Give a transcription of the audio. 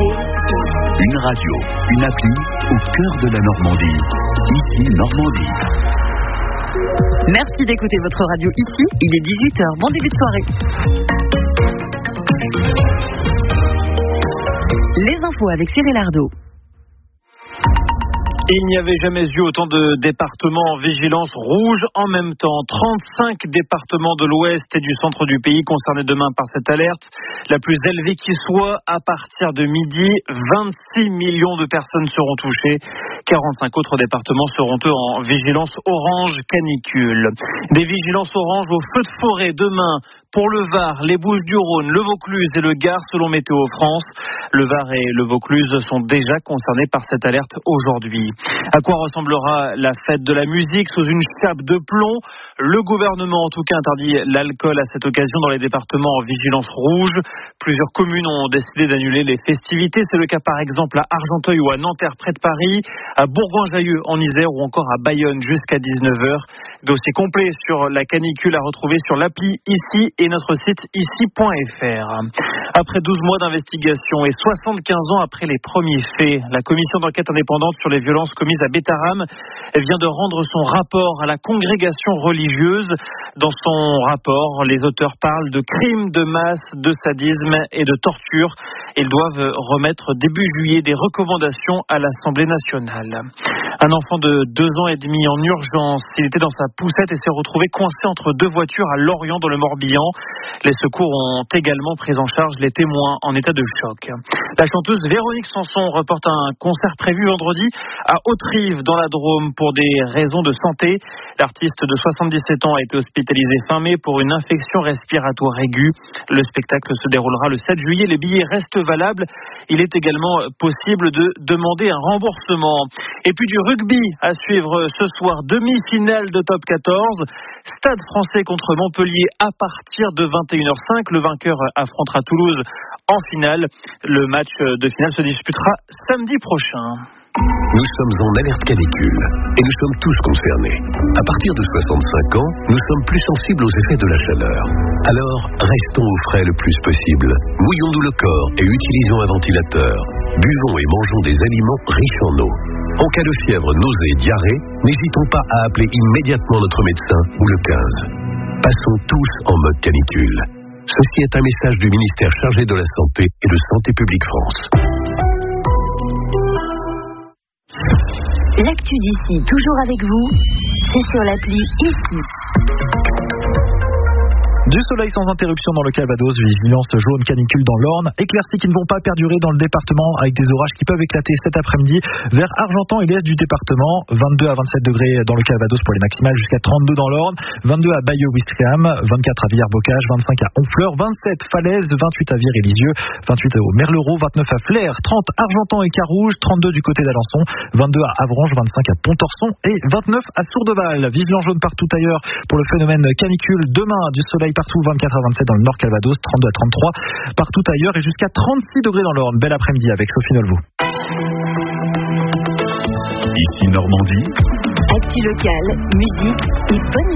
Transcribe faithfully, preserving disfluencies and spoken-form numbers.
Une radio, une appli au cœur de la Normandie. Ici Normandie. Merci d'écouter votre radio ici. Il est dix-huit heures. Bon début de soirée. Les infos avec Cyril Ardo. Il n'y avait jamais eu autant de départements en vigilance rouge en même temps. trente-cinq départements de l'ouest et du centre du pays concernés demain par cette alerte. La plus élevée qui soit, à partir de midi, vingt-six millions de personnes seront touchées. quarante-cinq autres départements seront eux en vigilance orange canicule. Des vigilances orange au feu de forêt demain pour le Var, les Bouches-du-Rhône, le Vaucluse et le Gard selon Météo France. Le Var et le Vaucluse sont déjà concernés par cette alerte aujourd'hui. À quoi ressemblera la fête de la musique sous une chape de plomb? Le gouvernement en tout cas interdit l'alcool à cette occasion dans les départements en vigilance rouge. Plusieurs communes ont décidé d'annuler les festivités. C'est le cas par exemple à Argenteuil ou à Nanterre près de Paris, à Bourgoin-Jallieu en Isère ou encore à Bayonne jusqu'à dix-neuf heures. Dossier complet sur la canicule à retrouver sur l'appli Ici et notre site ici point f r. Après douze mois d'investigation et soixante-quinze ans après les premiers faits, la commission d'enquête indépendante sur les violences commises à Bétarame vient de rendre son rapport à la congrégation religieuse. Dans son rapport, les auteurs parlent de crimes de masse, de sadisme et de torture. Ils doivent remettre début juillet des recommandations à l'Assemblée nationale. Un enfant de deux ans et demi en urgence. Il était dans sa poussette et s'est retrouvé coincé entre deux voitures à Lorient dans le Morbihan. Les secours ont également pris en charge les témoins en état de choc. La chanteuse Véronique Sanson reporte un concert prévu vendredi à Hauterive dans la Drôme pour des raisons de santé. L'artiste de soixante-dix-sept ans a été hospitalisé fin mai pour une infection respiratoire aiguë. Le spectacle se déroulera le sept juillet. Les billets restent valables. Il est également possible de demander un remboursement. Et puis du rugby à suivre ce soir, demi-finale de top quatorze. Stade Français contre Montpellier à partir de vingt et une heures cinq. Le vainqueur affrontera Toulouse en finale. Le match de finale se disputera samedi prochain. Nous sommes en alerte canicule et nous sommes tous concernés. À partir de soixante-cinq ans, nous sommes plus sensibles aux effets de la chaleur. Alors, restons au frais le plus possible. Mouillons-nous le corps et utilisons un ventilateur. Buvons et mangeons des aliments riches en eau. En cas de fièvre, nausée et diarrhée, n'hésitons pas à appeler immédiatement notre médecin ou le quinze. Passons tous en mode canicule. Ceci est un message du ministère chargé de la Santé et de Santé publique France. L'actu d'ici, toujours avec vous, c'est sur l'appli Ici. Du soleil sans interruption dans le Calvados, vigilance jaune canicule dans l'Orne, éclaircies qui ne vont pas perdurer dans le département avec des orages qui peuvent éclater cet après-midi vers Argentan et l'est du département. vingt-deux à vingt-sept degrés dans le Calvados pour les maximales, jusqu'à trente-deux dans l'Orne, vingt-deux à Bayeux-Ouistreham, vingt-quatre à Villers-Bocage, vingt-cinq à Honfleur, vingt-sept Falaise, vingt-huit à Viry-Lisieux, vingt-huit au Merlereau, vingt-neuf à Flers, trente Argentan et Carouge, trente-deux du côté d'Alençon, vingt-deux à Avranches, vingt-cinq à Pontorson et vingt-neuf à Sourdeval. Vigilance jaune partout ailleurs pour le phénomène canicule. Demain, du soleil partout, vingt-quatre à vingt-sept dans le Nord Calvados, trente-deux à trente-trois partout ailleurs et jusqu'à trente-six degrés dans l'Orne. Bel après-midi avec Sophie Nolvaux. Ici Normandie. Actu locale, musique et bonne